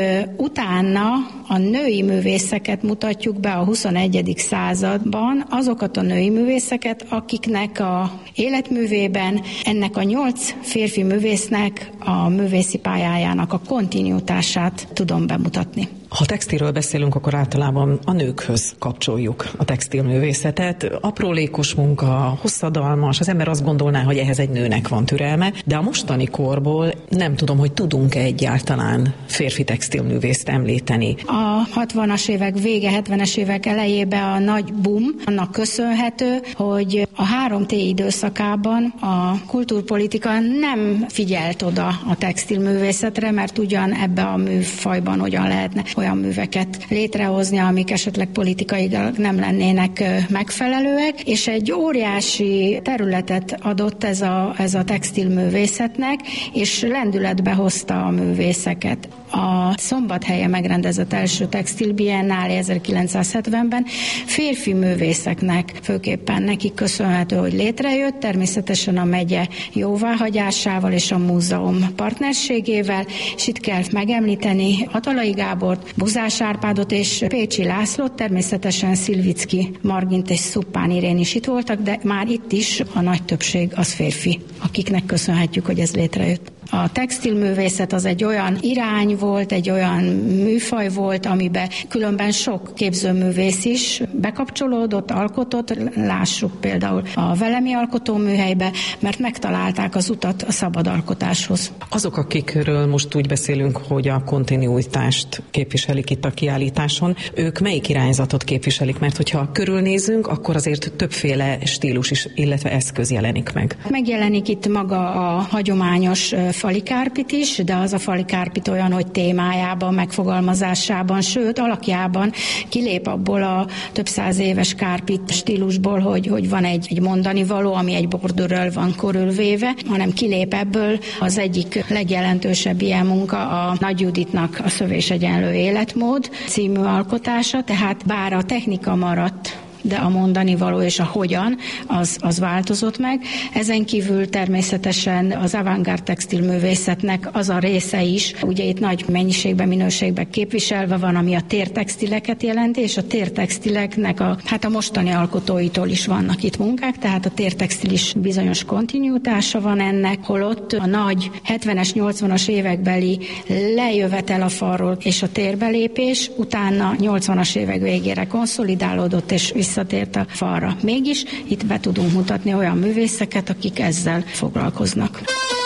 Utána a női művészeket mutatjuk be a 21. században, azokat a női művészeket, akiknek a életművében ennek a 8 férfi művésznek a művészi pályájának a kontinuitását tudom bemutatni. Ha textilről beszélünk, akkor általában a nőkhöz kapcsoljuk a textilművészetet. Aprólékos munka, hosszadalmas, az ember azt gondolná, hogy ehhez egy nőnek van türelme, de a mostani korból nem tudom, hogy tudunk-e egyáltalán férfi textilművészt említeni. A 60-as évek vége, 70-es évek elejében a nagy boom annak köszönhető, hogy a 3T időszakában a kultúrpolitika nem figyelt oda a textilművészetre, mert ugyan ebbe a műfajban hogyan lehetne olyan műveket létrehozni, amik esetleg politikailag nem lennének megfelelőek, és egy óriási területet adott ez a textilművészetnek, és lendületbe hozta a művészeket. A Szombathelyen megrendezett első textilbiennálé 1970-ben férfi művészeknek, főképpen nekik köszönhető, hogy létrejött, természetesen a megye jóváhagyásával és a múzeum partnerségével, és itt kell megemlíteni Atalai Gábort, Buzás Árpádot és Pécsi Lászlót, természetesen Szilvicki Margint és Szuppán Irén is itt voltak, de már itt is a nagy többség az férfi, akiknek köszönhetjük, hogy ez létrejött. A textilművészet az egy olyan irány volt, egy olyan műfaj volt, amiben különben sok képzőművész is bekapcsolódott, alkotott, lássuk például a Velemi Alkotóműhelybe, mert megtalálták az utat a szabad alkotáshoz. Azok, akikről most úgy beszélünk, hogy a kontinuitást képviselik itt a kiállításon, ők melyik irányzatot képviselik? Mert hogyha körülnézünk, akkor azért többféle stílus is, illetve eszköz jelenik meg. Megjelenik itt maga a hagyományos falikárpit is, de az a falikárpit olyan, hogy témájában, megfogalmazásában, sőt alakjában kilép abból a több száz éves kárpit stílusból, hogy van egy mondani való, ami egy bordőről van körülvéve, hanem kilép ebből. Az egyik legjelentősebb ilyen munka a Nagy Juditnak a Szövés egyenlő életmód című alkotása, tehát bár a technika maradt, de a mondani való és a hogyan, az változott meg. Ezen kívül természetesen az avantgárd textilművészetnek az a része is, ugye itt nagy mennyiségben, minőségben képviselve van, ami a tértextileket jelenti, és a tértextileknek a mostani alkotóitól is vannak itt munkák, tehát a tértextil is bizonyos kontinuitása van ennek, holott a nagy 70-es, 80-as évekbeli lejövetel a falról és a térbelépés, utána 80-as évek végére konszolidálódott és visszatért a falra. Mégis itt be tudunk mutatni olyan művészeket, akik ezzel foglalkoznak.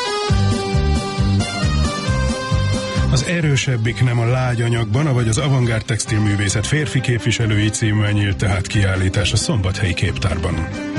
Az erősebbik nem a lágy anyagban, avagy az avantgárd textilművészet férfi képviselői címmel nyílt tehát kiállítás a Szombathelyi Képtárban.